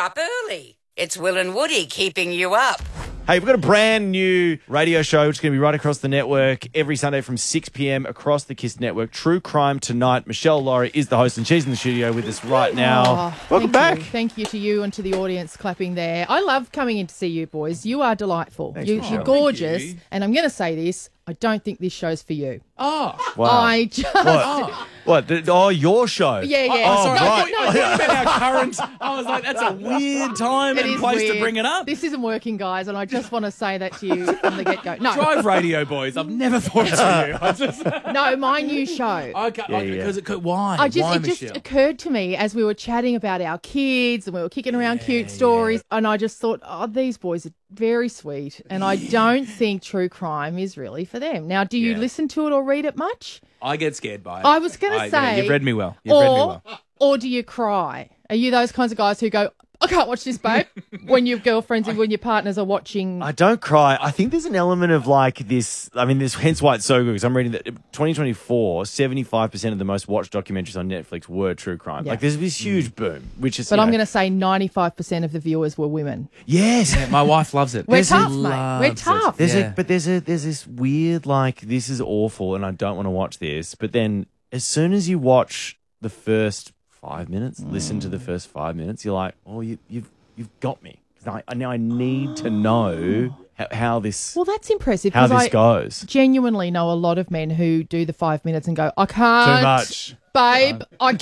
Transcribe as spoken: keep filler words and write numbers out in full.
up early. It's Will and Woody keeping you up. Hey, we've got a brand new radio show which is going to be right across the network every Sunday from six p.m. across the KISS network. True Crime Tonight. Michelle Laurie is the host and she's in the studio with us right now. Oh, Welcome thank back. You. Thank you to you and to the audience clapping there. I love coming in to see you boys. You are delightful. Thanks, You, Michelle. you're gorgeous. Thank you. And I'm going to say this. I don't think this show's for you. Oh. Wow. I just... What? What? The, oh, your show? Yeah, yeah. Oh, sorry. right. I thought you were talking about our current. I was like, that's a weird time It and is place weird. to bring it up. This isn't working, guys, and I just want to say that to you from the get-go. No, Drive radio, boys. I've never thought it's for you. I just. no, my new show. Okay, Yeah, okay, yeah. because it could. Why? I just why, it just Michelle? occurred to me as we were chatting about our kids and we were kicking around cute stories, and I just thought, oh, these boys are very sweet, and I don't think true crime is really for them. Now, do you Yeah. listen to it or read it much? I get scared by it. I was going I- to yeah, say, you've read me well. You've or read me well. or do you cry? Are you those kinds of guys who go, I can't watch this, babe, when your girlfriends and when your partners are watching? I don't cry. I think there's an element of like this. I mean, this hence why it's so good because I'm reading that twenty twenty-four, seventy-five percent of the most watched documentaries on Netflix were true crime. Yeah. Like there's this huge boom, which is. But you I'm know- going to say ninety-five percent of the viewers were women. Yes. My wife loves it. We're There's a- tough, mate. We're loves it. tough. There's Yeah. a, but there's a there's this weird like this is awful and I don't want to watch this. But then as soon as you watch the first five minutes, listen to the first five minutes, you're like, oh, you, you've you've got me. 'Cause I, now I need to know how, how this Well, that's impressive. how 'cause this I goes. genuinely know a lot of men who do the five minutes and go, I can't. Too much. Babe, I